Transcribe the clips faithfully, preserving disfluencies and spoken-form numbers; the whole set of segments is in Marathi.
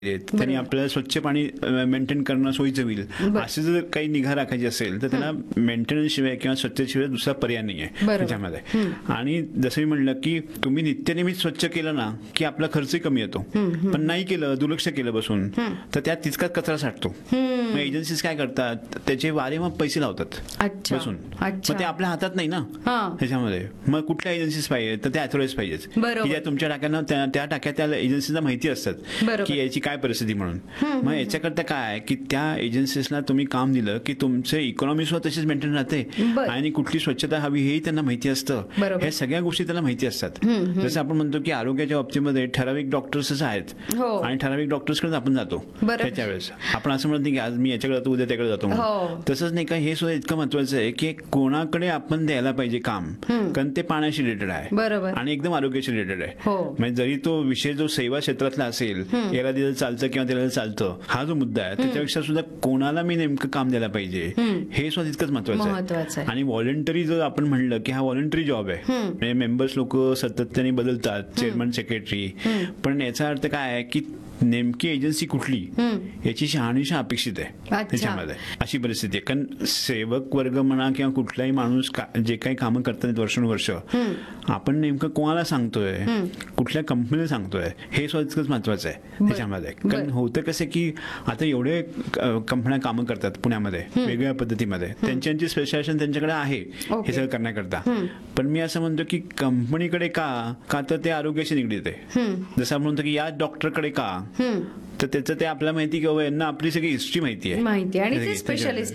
त्यांनी आपल्याला स्वच्छ पाणी मेंटेन करणं सोयीचं होईल. असे जर काही निगा राखायची असेल तर त्याला मेंटेनन्स शिवाय किंवा स्वच्छतेशिवाय दुसरा पर्याय नाही आहे त्याच्यामध्ये. आणि जसं मी म्हणलं की तुम्ही नित्यनेहमी स्वच्छ केलं ना की आपला खर्चही कमी येतो, पण नाही केलं, दुर्लक्ष केलं बसून तर त्यात तितकाच कचरा साठतो. मग एजन्सीज काय करतात, त्याचे वारे मग पैसे लावतात बसून, मग ते आपल्या हातात नाही ना त्याच्यामध्ये. मग कुठल्या एजन्सीज पाहिजे तर त्या अथॉरिटीज पाहिजेत की ज्या तुमच्या टाक्यांना त्या टाक्या त्या एजन्सीजना माहिती असतात की याची काय परिस्थिती म्हणून. मग याच्याकरता काय की त्या एजन्सीजला तुम्ही काम दिलं की तुमचे इकॉनॉमी सुद्धा तशीच मेंटेन राहते आणि कुठली स्वच्छता हवी हेही त्यांना माहिती असतं. ह्या सगळ्या गोष्टी त्यांना माहिती असतात. जसं आपण म्हणतो की आरोग्याच्या बाबतीमध्ये ठराविक डॉक्टर्सच आहेत आणि ठराविक डॉक्टर्सकडे आपण जातो त्याच्या वेळेस. आपण असं म्हणत नाही की आज मी याच्याकडे जातो उद्या त्याकडे जातो. तसंच नाही का, हे सुद्धा इतकं महत्वाचं आहे की कोणाकडे आपण द्यायला पाहिजे काम, कारण ते पाण्याशी रिलेटेड आहे आणि एकदम आरोग्याशी रिलेटेड आहे. म्हणजे जरी तो विषय जो सेवा क्षेत्रातला असेल, याला दिलं चालतं किंवा त्याला चालतं, हा जो मुद्दा आहे त्याच्यापेक्षा सुद्धा कोणाला मी नेमकं काम द्यायला पाहिजे हे सुद्धा तितकंच महत्वाचं आहे. आणि व्हॉलंटरी जर आपण म्हणलं की हा व्हॉलंटरी जॉब आहे, म्हणजे मेंबर्स लोक सातत्याने बदलतात, चेअरमन सेक्रेटरी, पण याचा अर्थ काय आहे की नेमकी एजन्सी कुठली याची शहानिशा अपेक्षित आहे त्याच्यामध्ये. अशी परिस्थिती आहे. कारण सेवक वर्ग म्हणा किंवा कुठलाही माणूस जे काही कामं करतात वर्षानुवर्ष, आपण नेमकं कोणाला सांगतोय, कुठल्या कंपनीला सांगतोय हे स्वतःच महत्वाचं आहे त्याच्यामध्ये. कारण होतं कसं की आता एवढे कंपन्या कामं करतात पुण्यामध्ये वेगवेगळ्या पद्धतीमध्ये, त्यांची स्पेशलायझेशन त्यांच्याकडे आहे हे सगळं करण्याकरता. पण मी असं म्हणतो की कंपनीकडे का का तर ते आरोग्याशी निगडीत आहे. जसं आपण म्हणतो की या डॉक्टरकडे का, तर त्याचं ते आपल्याला माहिती की बाबा यांना आपली सगळी हिस्ट्री माहिती आहे आणि स्पेशलिस्ट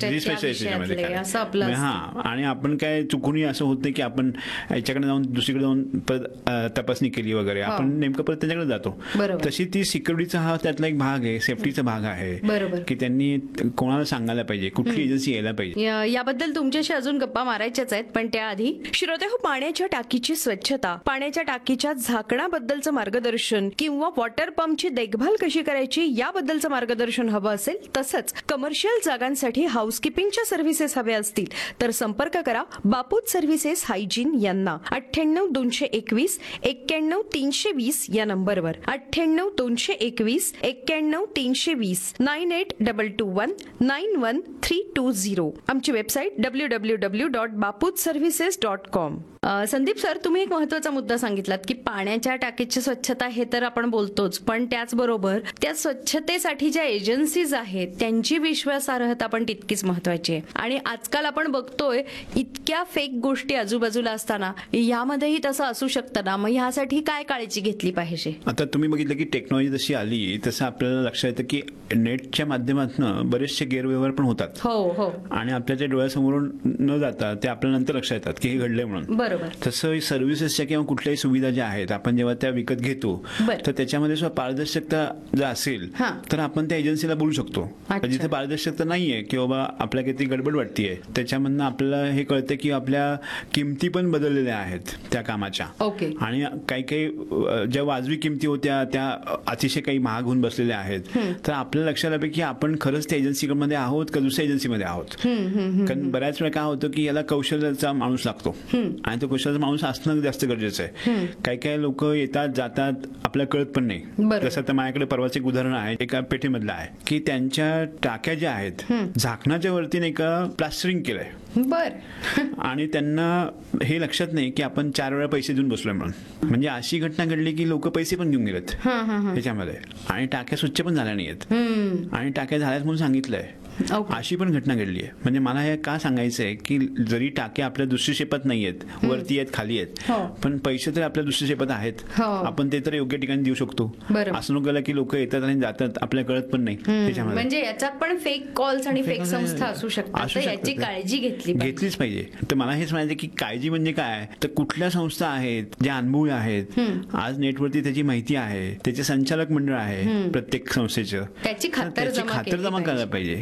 हा. आणि आपण काय चुकूनही असं होत नाही की आपण याच्याकडे जाऊन दुसरीकडे जाऊन परत तपासणी केली वगैरे, आपण नेमकं परत त्यांच्याकडे जातो. तशी ती सिक्युरिटीचा हा त्यातला एक भाग आहे, सेफ्टीचा भाग आहे की त्यांनी कोणाला सांगायला पाहिजे, कुठली एजन्सी यायला पाहिजे. याबद्दल तुमच्याशी अजून गप्पा मारायच्याच आहेत, पण त्याआधी श्रोते हो, पाण्याच्या टाकीची स्वच्छता, पाण्याच्या टाकीच्या झाकणाबद्दलचं मार्गदर्शन किंवा वॉटर पंपची देखभाल कशी करायची याबद्दलचं मार्गदर्शन हवं असेल, तसंच कमर्शियल जागांसाठी हाऊसकीपिंगच्या सर्व्हिसेस हव्या असतील तर संपर्क करा बापूत सर्व्हिसेस हायजीन यांना. अठ्ठ्याण्णव दोनशे एकवीस एक्क्याण्णव तीनशे वीस या नंबरवर, अठ्ठ्याण्णव दोनशे एकवीस एक्क्याण्णव तीनशे वीस, nine eight double two one nine one three to zero. आमची website W W W dot बापूत services dot com. Sandeep sir, तुम्ही एक महत्वाचा मुद्दा सांगितलात की पाण्याच्या टाकीची स्वच्छता हे तर आपण बोलतोच, पण त्याचबरोबर त्या स्वच्छतेसाठी ज्या एजन्सीज आहेत त्यांची विश्वासार्हता पण तितकीच महत्वाची आहे. आणि आजकाल आपण बघतोय इतक्या फेक गोष्टी आजूबाजूला असताना यामध्येही तसं असू शकतं ना, मग ह्यासाठी काय काळजी घेतली पाहिजे? आता तुम्ही बघितलं की टेक्नॉलॉजी जशी आली तसं आपल्याला लक्षात येतं की नेटच्या माध्यमातून बरेचसे गैरव्यवहार पण होतात. हो हो. आणि आपल्याच्या डोळ्यासमोरून न जाता ते आपल्याला नंतर लक्षात येतात की हे घडलंय म्हणून. बरोबर. तसं सर्व्हिसेसच्या किंवा कुठल्याही सुविधा ज्या आहेत आपण जेव्हा त्या विकत घेतो तर त्याच्यामध्ये सुद्धा पारदर्शकता जर असेल तर आपण त्या एजन्सीला बोलू शकतो. जिथे पारदर्शकता नाहीये की बाबा आपल्या काहीतरी गडबड वाटतेय, त्याच्यामधनं आपल्याला हे कळतं की आपल्या किमती पण बदललेल्या आहेत त्या कामाच्या. आणि काही काही ज्या वाजवी किमती होत्या त्या अतिशय काही महाग होऊन बसलेल्या आहेत. तर आपल्याला लक्षात आलं की आपण खरंच त्या एजन्सीमध्ये आहोत का दुसऱ्या एजन्सीमध्ये आहोत. कारण बऱ्याच वेळा काय होतं की याला कौशल्याचा माणूस लागतो आणि तो कौशल्याचा माणूस असणं जास्त गरजेचं आहे. काही काही लोक येतात जातात आपल्याला कळत पण नाही. जसं तर माझ्याकडे परवाच एक उदाहरण आहे, एका पेठेमधलं आहे की त्यांच्या टाक्या ज्या आहेत झाकणाच्या वरती नाही का प्लास्टरिंग केलंय. बर. आणि त्यांना हे लक्षात नाही की आपण चार वेळा पैसे देऊन बसलोय म्हणून. म्हणजे अशी घटना घडली की लोक पैसे पण घेऊन गेलेत त्याच्यामध्ये आणि टाक्या स्वच्छ पण झाल्या नाहीयेत आणि टाक्या झाल्यात म्हणून सांगितलंय. अशी पण घटना घडली आहे. म्हणजे मला हे का सांगायचं आहे की जरी टाक्या आपल्या दृष्टिक्षेपात नाहीयेत, वरती आहेत खाली आहेत, पण पैसे तर आपल्या दृष्टिक्षेपात आहेत, आपण ते तर योग्य ठिकाणी देऊ शकतो. असं नको की लोक येतात आणि जातात आपल्याला कळत पण नाही त्याच्यामध्ये. म्हणजे याच्यात पण फेक कॉल्स आणि फेक संस्था असू शकतात, याची काळजी घेतली घेतलीच पाहिजे. तर मला हेच म्हणायचं की काळजी म्हणजे काय, तर कुठल्या संस्था आहेत ज्या अनुभवी आहेत, आज नेटवरती त्याची माहिती आहे, त्याचे संचालक मंडळ आहे प्रत्येक संस्थेचं, त्याची खातर जमा करायला पाहिजे.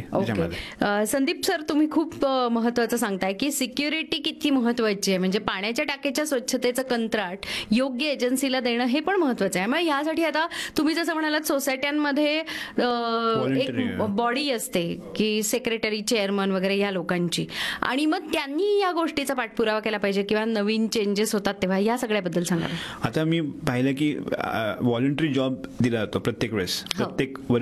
संदीप सर, तुम्ही खूप महत्वाचं सांगताय की सिक्युरिटी किती महत्वाची आहे. म्हणजे पाण्याच्या टाकीच्या स्वच्छतेचं कंत्राट योग्य एजन्सीला देणं हे पण महत्वाचं आहे. मग यासाठी आता तुम्ही जसं म्हणालात सोसायट्यांमध्ये एक बॉडी असते की सेक्रेटरी, चेअरमन वगैरे या लोकांची, आणि मग त्यांनी या गोष्टीचा पाठपुरावा केला पाहिजे किंवा नवीन चेंजेस होतात तेव्हा या सगळ्याबद्दल सांगा. आता मी पाहिलं की व्हॉलंटरी जॉब दिला जातो प्रत्येक वेळेस, प्रत्येक